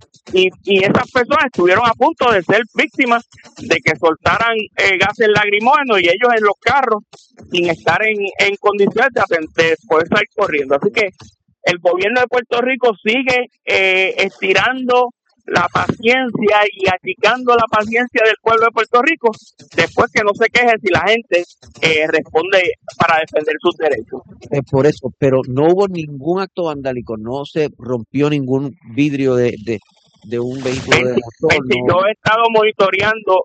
y, y esas personas estuvieron a punto de ser víctimas de que soltaran eh, gases lacrimógenos, y ellos en los carros, sin estar en, en condiciones de, de poder salir corriendo. Así que el gobierno de Puerto Rico sigue eh, estirando la paciencia y achicando la paciencia del pueblo de Puerto Rico, después que no se queje si la gente eh, responde para defender sus derechos. Eh, por eso, pero no hubo ningún acto vandálico, no se rompió ningún vidrio de, de, de un vehículo de motor. No. Yo he estado monitoreando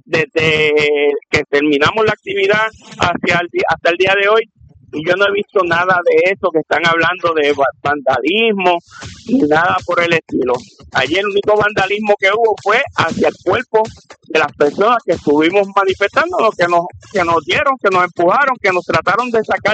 desde que terminamos la actividad hacia el, hasta el día de hoy, y yo no he visto nada de eso que están hablando de vandalismo ni nada por el estilo. Ayer el único vandalismo que hubo fue hacia el cuerpo de las personas que estuvimos manifestando, que nos que nos dieron, que nos empujaron, que nos trataron de sacar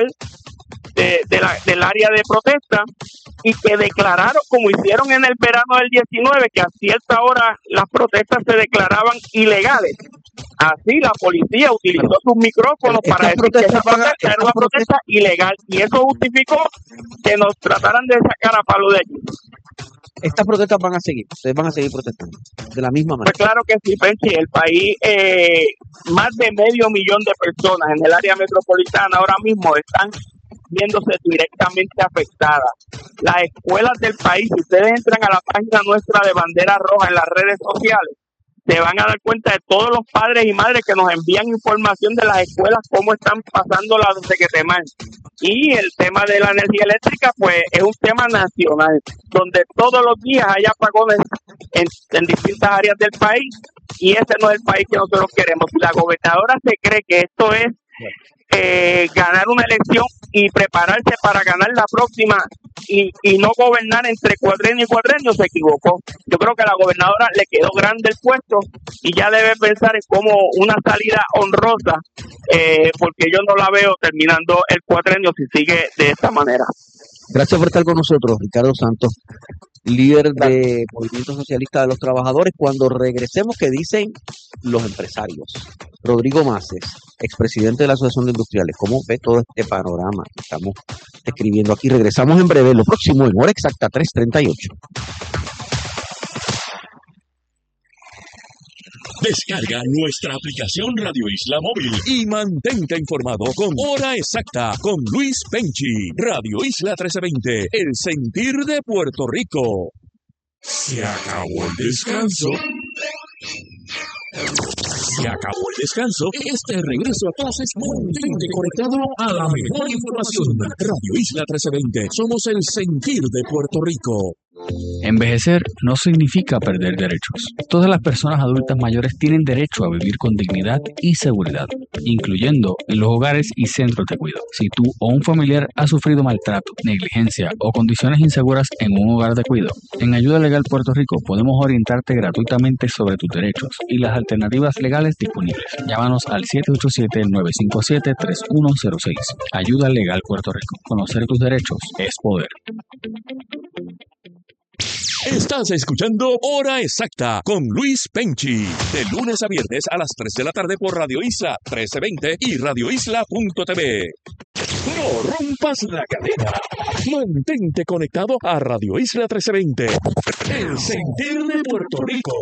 de, de la, del área de protesta, y que declararon, como hicieron en el verano del diecinueve, que a cierta hora las protestas se declaraban ilegales. Así la policía utilizó sus micrófonos Esta para decir que esa protesta era una protesta ilegal, y eso justificó que nos trataran de sacar a palo de allí. estas protestas van a seguir, ustedes van a seguir protestando de la misma manera. Pues claro que sí, Penchi, el país, eh, más de medio millón de personas en el área metropolitana ahora mismo están viéndose directamente afectadas. Las escuelas del país, si ustedes entran a la página nuestra de Bandera Roja en las redes sociales, se van a dar cuenta de todos los padres y madres que nos envían información de las escuelas, cómo están pasando la de Tequetemán. Y el tema de la energía eléctrica, pues es un tema nacional, donde todos los días hay apagones en, en distintas áreas del país, y ese no es el país que nosotros queremos. Si la gobernadora se cree que esto es eh, ganar una elección y prepararse para ganar la próxima y, y no gobernar entre cuadrenio y cuadrenio, se equivocó. Yo creo que a la gobernadora le quedó grande el puesto y ya debe pensar en como una salida honrosa, eh, porque yo no la veo terminando el cuadrenio si sigue de esta manera. Gracias por estar con nosotros, Ricardo Santos, líder de Movimiento Socialista de los Trabajadores. Cuando regresemos, ¿qué dicen los empresarios? Rodrigo Maces, expresidente de la Asociación de Industriales, ¿cómo ve todo este panorama que estamos escribiendo aquí? Regresamos en breve, lo próximo en hora exacta, tres treinta y ocho. Descarga nuestra aplicación Radio Isla Móvil y mantente informado con Hora Exacta con Luis Penchi. Radio Isla trece veinte, el sentir de Puerto Rico. Se acabó el descanso. Se acabó el descanso. Este regreso a clases, mantente conectado a la mejor información. Radio Isla trece veinte, somos el sentir de Puerto Rico. Envejecer no significa perder derechos. Todas las personas adultas mayores tienen derecho a vivir con dignidad y seguridad, incluyendo en los hogares y centros de cuidado. Si tú o un familiar ha sufrido maltrato, negligencia o condiciones inseguras en un hogar de cuidado, en Ayuda Legal Puerto Rico podemos orientarte gratuitamente sobre tus derechos y las alternativas legales disponibles. Llámanos al siete ocho siete, nueve cinco siete, tres uno cero seis. Ayuda Legal Puerto Rico. Conocer tus derechos es poder. Estás escuchando Hora Exacta con Luis Penchi, de lunes a viernes a las tres de la tarde por Radio Isla trece veinte y radio isla punto t v. No rompas la cadena. Mantente conectado a Radio Isla trece veinte, el sentir de Puerto Rico.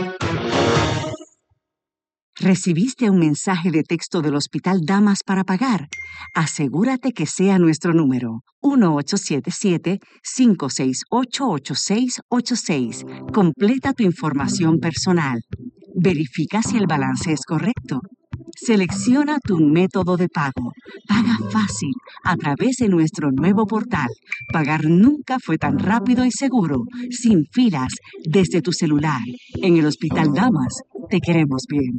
¿Recibiste un mensaje de texto del Hospital Damas para pagar? Asegúrate que sea nuestro número, uno ocho siete siete, cinco seis ocho, ocho seis ocho seis. Completa tu información personal. Verifica si el balance es correcto. Selecciona tu método de pago. Paga fácil a través de nuestro nuevo portal. Pagar nunca fue tan rápido y seguro, sin filas, desde tu celular. En el Hospital Damas, te queremos bien.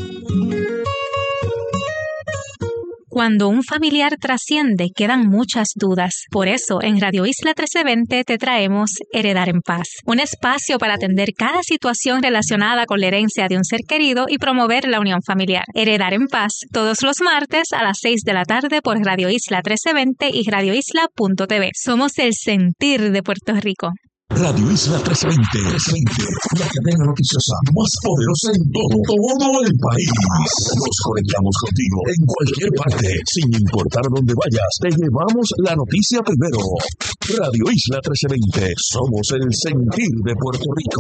Cuando un familiar trasciende, quedan muchas dudas. Por eso, en Radio Isla trece veinte te traemos Heredar en Paz, un espacio para atender cada situación relacionada con la herencia de un ser querido y promover la unión familiar. Heredar en Paz, todos los martes a las seis de la tarde por Radio Isla trece veinte y radio isla punto t v. Somos el sentir de Puerto Rico. Radio Isla trece veinte, la cadena noticiosa más poderosa en todo, todo el país. Nos conectamos contigo en cualquier parte, sin importar dónde vayas. Te llevamos la noticia primero. Radio Isla trece veinte, somos el sentir de Puerto Rico.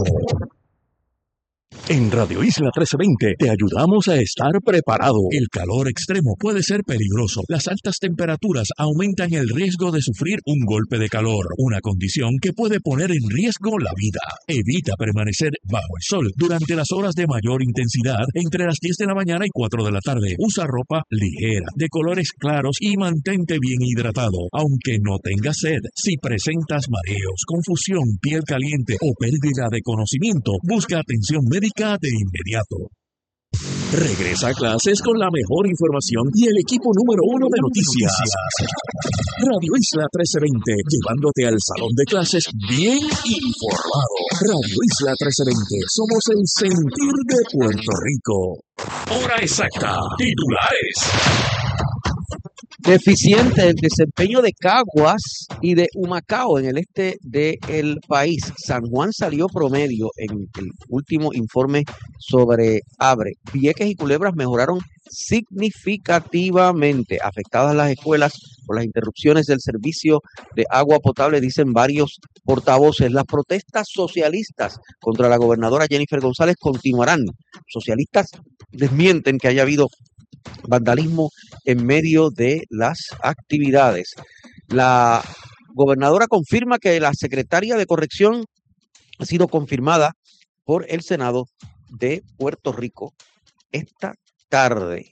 En Radio Isla trece veinte te ayudamos a estar preparado. El calor extremo puede ser peligroso. Las altas temperaturas aumentan el riesgo de sufrir un golpe de calor, una condición que puede poner en riesgo la vida. Evita permanecer bajo el sol durante las horas de mayor intensidad entre las diez de la mañana y cuatro de la tarde. Usa ropa ligera, de colores claros y mantente bien hidratado, aunque no tengas sed. Si presentas mareos, confusión, piel caliente o pérdida de conocimiento, busca atención médica de inmediato. Regresa a clases con la mejor información y el equipo número uno de noticias. Radio Isla trece veinte, llevándote al salón de clases bien informado. Radio Isla trece veinte, somos el sentir de Puerto Rico. Hora exacta, titulares. Deficiente el desempeño de Caguas y de Humacao en el este del país. San Juan salió promedio en el último informe sobre ABRE. Vieques y Culebras mejoraron significativamente. Afectadas las escuelas por las interrupciones del servicio de agua potable, dicen varios portavoces. Las protestas socialistas contra la gobernadora Jennifer González continuarán. Socialistas desmienten que haya habido vandalismo en medio de las actividades. La gobernadora confirma que la secretaria de corrección ha sido confirmada por el Senado de Puerto Rico esta tarde.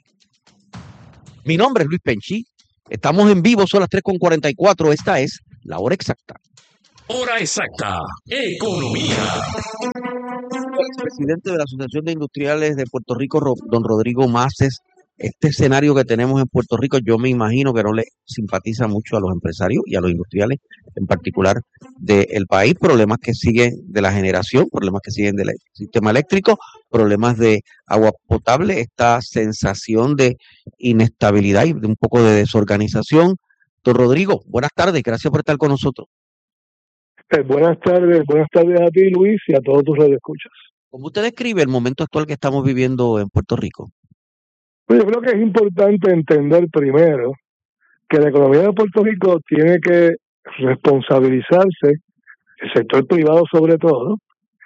Mi nombre es Luis Penchi. Estamos en vivo, son las tres con cuarenta y cuatro. Esta es la hora exacta. Hora exacta. Economía. El expresidente de la Asociación de Industriales de Puerto Rico, don Rodrigo Maces. Este escenario que tenemos en Puerto Rico, yo me imagino que no le simpatiza mucho a los empresarios y a los industriales, en particular del país. Problemas que siguen de la generación, problemas que siguen del sistema eléctrico, problemas de agua potable, esta sensación de inestabilidad y de un poco de desorganización. Don Rodrigo, buenas tardes, gracias por estar con nosotros. Eh, buenas tardes, buenas tardes a ti, Luis, y a todos tus radioescuchas. ¿Cómo usted describe el momento actual que estamos viviendo en Puerto Rico? Pues yo creo que es importante entender primero que la economía de Puerto Rico tiene que responsabilizarse, el sector privado sobre todo,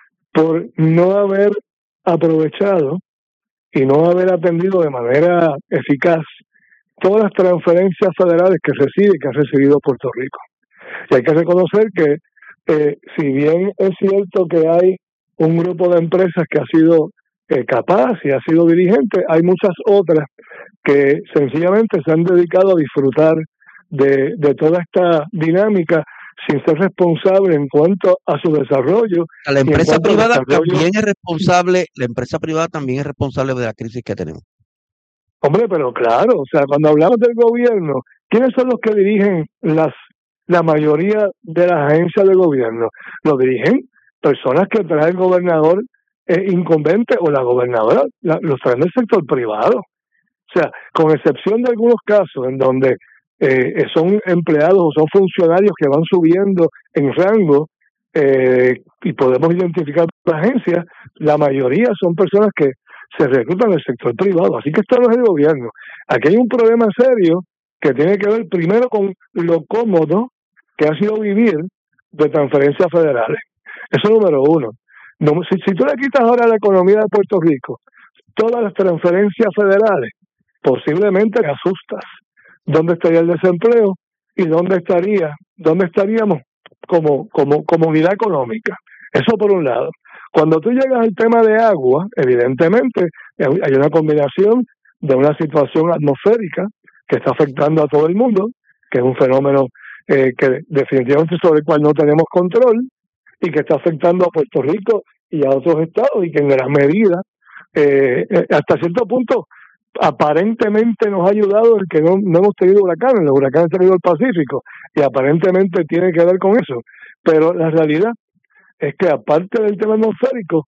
por no haber aprovechado y no haber atendido de manera eficaz todas las transferencias federales que recibe que ha recibido Puerto Rico. Y hay que reconocer que eh, si bien es cierto que hay un grupo de empresas que ha sido Eh, capaz y ha sido dirigente, hay muchas otras que sencillamente se han dedicado a disfrutar de, de toda esta dinámica sin ser responsable en cuanto a su desarrollo. La empresa privada también es responsable, la empresa privada también es responsable de la crisis que tenemos. Hombre, pero claro, o sea, cuando hablamos del gobierno, ¿quiénes son los que dirigen las la mayoría de las agencias de gobierno? Lo dirigen personas que trae el gobernador Eh, incumbente o la gobernadora, la, los traen del sector privado. O sea, con excepción de algunos casos en donde eh, son empleados o son funcionarios que van subiendo en rango eh, y podemos identificar la agencia, la mayoría son personas que se reclutan del sector privado. Así que esto no es el gobierno. Aquí hay un problema serio que tiene que ver primero con lo cómodo que ha sido vivir de transferencias federales. Eso es número uno. No, si, si tú le quitas ahora a la economía de Puerto Rico todas las transferencias federales, posiblemente te asustas. ¿Dónde estaría el desempleo? ¿Y dónde estaría, dónde estaríamos como, como comunidad económica? Eso por un lado. Cuando tú llegas al tema de agua, evidentemente hay una combinación de una situación atmosférica que está afectando a todo el mundo, que es un fenómeno eh, que definitivamente sobre el cual no tenemos control, y que está afectando a Puerto Rico y a otros estados y que en gran medida, eh, hasta cierto punto, aparentemente nos ha ayudado el que no, no hemos tenido huracanes, los huracanes han tenido el Pacífico y aparentemente tiene que ver con eso, pero la realidad es que aparte del tema atmosférico,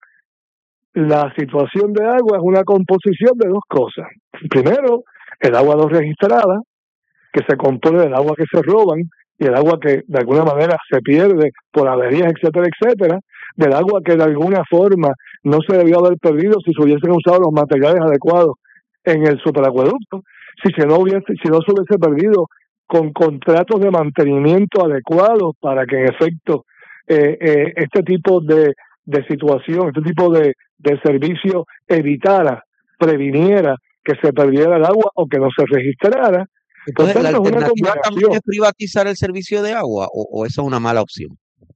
la situación de agua es una composición de dos cosas. Primero, el agua no registrada, que se compone del agua que se roban, y el agua que de alguna manera se pierde por averías, etcétera, etcétera, del agua que de alguna forma no se debió haber perdido si se hubiesen usado los materiales adecuados en el superacueducto, si se no hubiese, si no se hubiese perdido con contratos de mantenimiento adecuados para que en efecto eh, eh, este tipo de, de situación, este tipo de, de servicio evitara, previniera que se perdiera el agua o que no se registrara. Entonces, ¿la alternativa también es privatizar el servicio de agua o, o esa es una mala opción?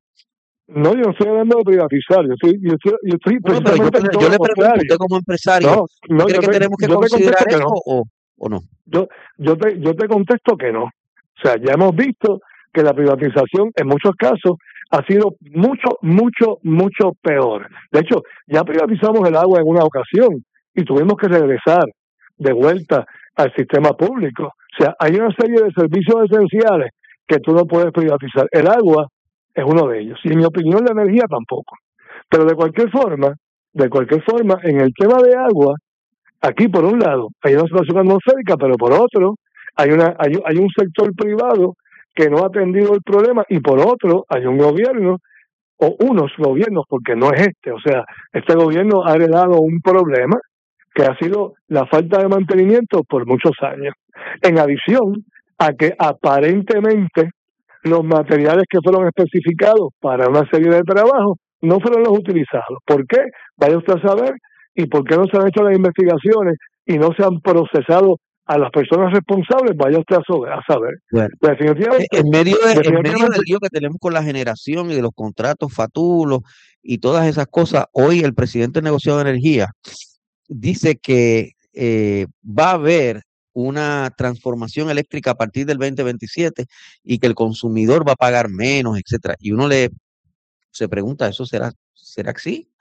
No, yo no estoy hablando de privatizar. Yo estoy, yo estoy, yo estoy no, pero yo, yo, yo le pregunto a usted como empresario, no, no, ¿cree que te, tenemos que considerar eso no. o, o no? Yo, yo, te, yo te contesto que no. O sea, ya hemos visto que la privatización en muchos casos ha sido mucho, mucho, mucho peor. De hecho, ya privatizamos el agua en una ocasión y tuvimos que regresar de vuelta al sistema público. O sea, hay una serie de servicios esenciales que tú no puedes privatizar. El agua es uno de ellos. Y en mi opinión, la energía tampoco. Pero de cualquier forma, de cualquier forma, en el tema de agua, aquí por un lado hay una situación atmosférica, pero por otro, hay una hay, hay un sector privado que no ha atendido el problema y por otro hay un gobierno o unos gobiernos, porque no es este, o sea, este gobierno ha heredado un problema que ha sido la falta de mantenimiento por muchos años. En adición a que aparentemente los materiales que fueron especificados para una serie de trabajos no fueron los utilizados. ¿Por qué? Vaya usted a saber. ¿Y por qué no se han hecho las investigaciones y no se han procesado a las personas responsables? Vaya usted a saber. A saber. Bueno, definitivamente, en medio, de, en medio definitivamente, del lío que tenemos con la generación y de los contratos fatulos y todas esas cosas, hoy el presidente del negociado de energía dice que eh, va a haber una transformación eléctrica a partir del veinte veintisiete y que el consumidor va a pagar menos, etcétera. Y uno le se pregunta, ¿eso será será así?